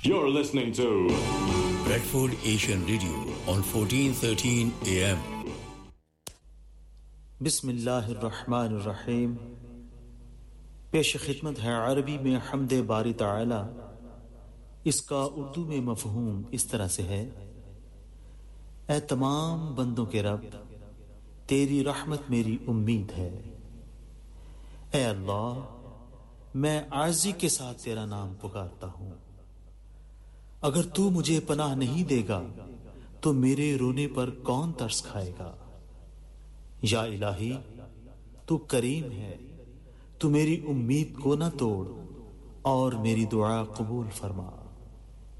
You're listening to Bradford Asian Radio on 1413 AM. बिस्मिल्लाहिर्रहमानिर्रहीम। पेश खिदमत है अरबी में हम्दे बारी ताला। इसका उर्दू में मफहूम इस तरह से है, ऐ तमाम बंदों के रब, तेरी रहमत मेरी उम्मीद है। ऐ अल्लाह, मैं आजी के साथ तेरा नाम पुकारता हूं। अगर तू मुझे पनाह नहीं देगा तो मेरे रोने पर कौन तरस खाएगा। या इलाही, तू करीम है, तू मेरी उम्मीद को न तोड़ और मेरी दुआ कबूल फरमा।